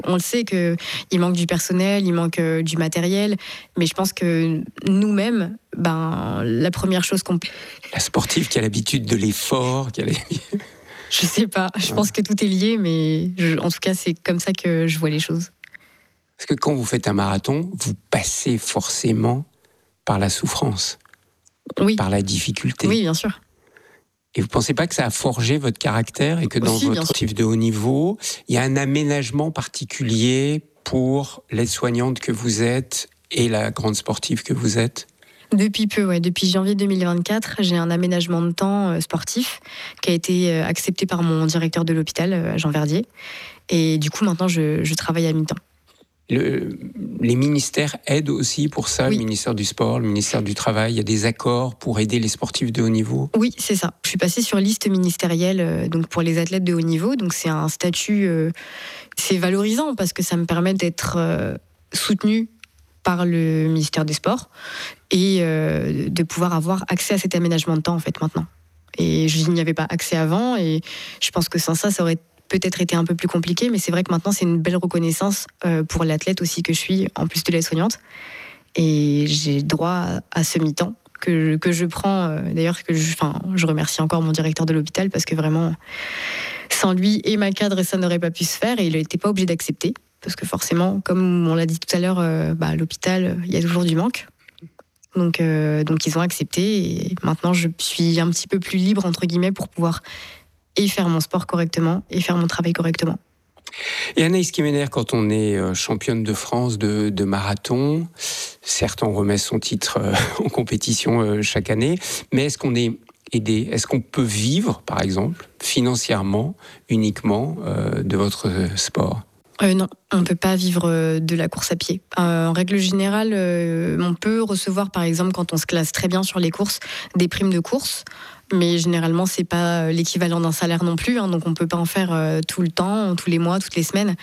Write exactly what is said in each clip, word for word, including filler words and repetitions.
On le sait qu'il manque du personnel, il manque euh, du matériel, mais je pense que nous-mêmes, ben, la première chose qu'on... La sportive qui a l'habitude de l'effort, qui a l'habitude... Je sais pas, je ouais. pense que tout est lié, mais je, en tout cas, c'est comme ça que je vois les choses. Parce que quand vous faites un marathon, vous passez forcément par la souffrance, oui. par la difficulté. Oui, bien sûr. Et vous ne pensez pas que ça a forgé votre caractère et que dans Aussi, votre sportif de haut niveau, il y a un aménagement particulier pour l'aide-soignante que vous êtes et la grande sportive que vous êtes ? Depuis peu, ouais. Depuis janvier deux mille vingt-quatre, j'ai un aménagement de temps euh, sportif qui a été euh, accepté par mon directeur de l'hôpital, euh, Jean Verdier. Et du coup, maintenant, je, je travaille à mi-temps. Le, les ministères aident aussi pour ça, oui. Le ministère du Sport, le ministère du Travail, il y a des accords pour aider les sportifs de haut niveau ? Oui, c'est ça. Je suis passée sur liste ministérielle euh, donc pour les athlètes de haut niveau. Donc c'est un statut, euh, c'est valorisant parce que ça me permet d'être euh, soutenue par le ministère des Sports et euh, de pouvoir avoir accès à cet aménagement de temps en fait maintenant. Et je n'y avais pas accès avant et je pense que sans ça, ça aurait peut-être été un peu plus compliqué, mais c'est vrai que maintenant c'est une belle reconnaissance euh, pour l'athlète aussi que je suis, en plus de l'aide-soignante. Et j'ai droit à ce mi-temps que je, que je prends, euh, d'ailleurs que je, enfin, je remercie encore mon directeur de l'hôpital parce que vraiment, sans lui et ma cadre, ça n'aurait pas pu se faire et il n'était pas obligé d'accepter. Parce que forcément, comme on l'a dit tout à l'heure, euh, bah, à l'hôpital, il y a toujours du manque. Donc, euh, donc ils ont accepté et maintenant je suis un petit peu plus libre, entre guillemets, pour pouvoir et faire mon sport correctement et faire mon travail correctement. Et Anaïs Kemener, quand on est championne de France de, de marathon, certes on remet son titre en compétition chaque année, mais est-ce qu'on est aidé ? Est-ce qu'on peut vivre, par exemple, financièrement, uniquement euh, de votre sport ? Euh, non, on ne peut pas vivre de la course à pied. Euh, en règle générale, euh, on peut recevoir, par exemple, quand on se classe très bien sur les courses, des primes de course. Mais généralement, c'est pas l'équivalent d'un salaire non plus, hein, donc on peut pas en faire euh, tout le temps, tous les mois, toutes les semaines.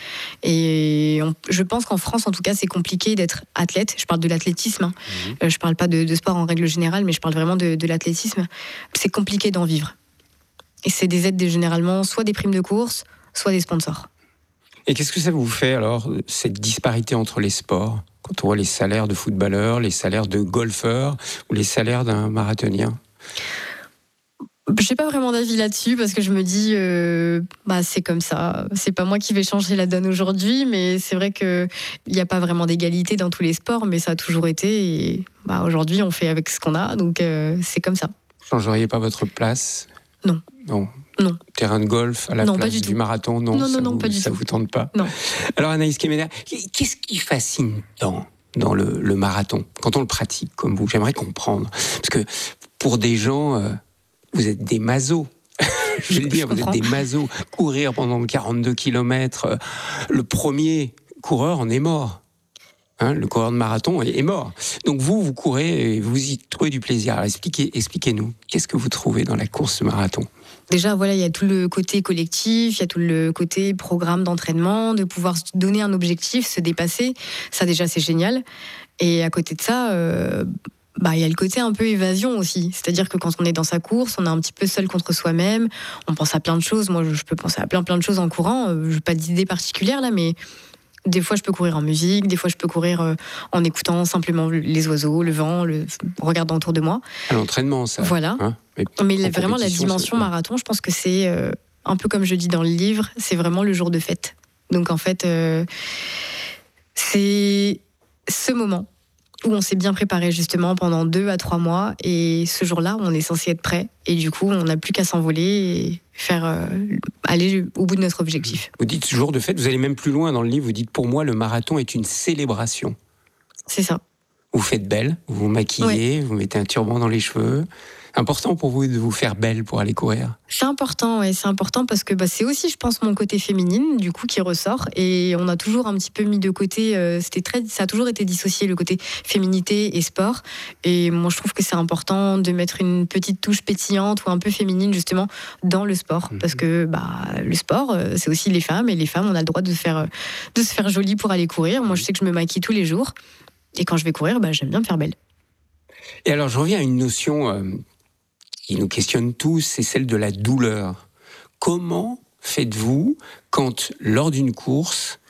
Et on, je pense qu'en France, en tout cas, c'est compliqué d'être athlète. Je parle de l'athlétisme, hein. Mmh. Euh, je parle pas de, de sport en règle générale, mais je parle vraiment de, de l'athlétisme. C'est compliqué d'en vivre. Et c'est des aides généralement, soit des primes de course, soit des sponsors. Et qu'est-ce que ça vous fait alors, cette disparité entre les sports ? Quand on voit les salaires de footballeurs, les salaires de golfeurs ou les salaires d'un marathonien ? Je n'ai pas vraiment d'avis là-dessus parce que je me dis, euh, bah, c'est comme ça. C'est pas moi qui vais changer la donne aujourd'hui, mais c'est vrai qu'il n'y a pas vraiment d'égalité dans tous les sports, mais ça a toujours été. Et bah, aujourd'hui, on fait avec ce qu'on a, donc euh, c'est comme ça. Vous ne changeriez pas votre place ? Non. Non. Non. Terrain de golf à la non, place pas du, du tout. marathon ? Non, non, non, ça non vous, pas du ça tout. vous tente pas ? Non. Alors Anaïs Kemener, qu'est-ce qui fascine tant dans le, le marathon, quand on le pratique comme vous ? J'aimerais comprendre. Parce que pour des gens, euh, vous êtes des masos. Je veux dire, vous êtes des masos. Courir pendant quarante-deux kilomètres, euh, le premier coureur en est mort. Hein, le coureur de marathon est mort. Donc vous, vous courez et vous y trouvez du plaisir. Alors expliquez, expliquez-nous, qu'est-ce que vous trouvez dans la course de marathon ? Déjà, voilà, il y a tout le côté collectif, il y a tout le côté programme d'entraînement, de pouvoir se donner un objectif, se dépasser. Ça, déjà, c'est génial. Et à côté de ça, euh, bah, il y a le côté un peu évasion aussi. C'est-à-dire que quand on est dans sa course, on est un petit peu seul contre soi-même. On pense à plein de choses. Moi, je peux penser à plein, plein de choses en courant. Je n'ai pas d'idée particulière, là, mais... Des fois, je peux courir en musique, des fois, je peux courir euh, en écoutant simplement les oiseaux, le vent, le... en regardant autour de moi. À l'entraînement, ça. Voilà. Hein, mais mais vraiment, la dimension c'est... marathon, je pense que c'est euh, un peu comme je dis dans le livre, c'est vraiment le jour de fête. Donc, en fait, euh, c'est ce moment où on s'est bien préparé justement pendant deux à trois mois. Et ce jour-là, on est censé être prêt. Et du coup, on n'a plus qu'à s'envoler et faire euh, aller au bout de notre objectif. Vous dites jour de fête, vous allez même plus loin dans le livre, vous dites pour moi, le marathon est une célébration. C'est ça. Vous faites belle, vous vous maquillez, ouais. Vous mettez un turban dans les cheveux. Important pour vous de vous faire belle pour aller courir ? C'est important, ouais, c'est important parce que bah, c'est aussi, je pense, mon côté féminine, du coup, qui ressort. Et on a toujours un petit peu mis de côté, euh, c'était très, ça a toujours été dissocié, le côté féminité et sport. Et moi, je trouve que c'est important de mettre une petite touche pétillante ou un peu féminine, justement, dans le sport. Mmh. Parce que bah, le sport, euh, c'est aussi les femmes. Et les femmes, on a le droit de, faire, de se faire jolie pour aller courir. Moi, je sais que je me maquille tous les jours. Et quand je vais courir, bah, j'aime bien me faire belle. Et alors, je reviens à une notion... Euh... qui nous questionne tous, c'est celle de la douleur. Comment faites-vous quand, lors d'une course,